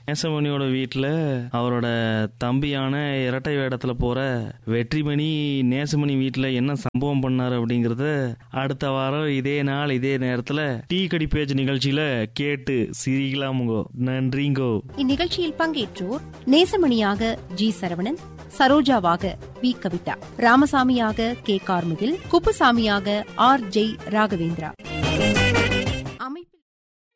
நேசமணியோட வீட்டுல அவரோட தம்பியான இரட்டை வேடத்துல போற வெற்றிமணி நேசமணி வீட்டுல என்ன சம்பவம் பண்ணாரு அப்படிங்கறத அடுத்த வாரம் இதே நாள் இதே நேரத்துல டீ கடி பேஜ் நிகழ்ச்சியில கேட்டு சிரிக்கலாமுங்கோ. நன்றிங்கோ. இந்நிகழ்ச்சியில் பங்கேற்றோர் நேசமணியாக G Saravanan, சரோஜாவாக we Kavitha, ராமசாமியாக K Karmugil, குப்புசாமியாக R Jai Raghavendra.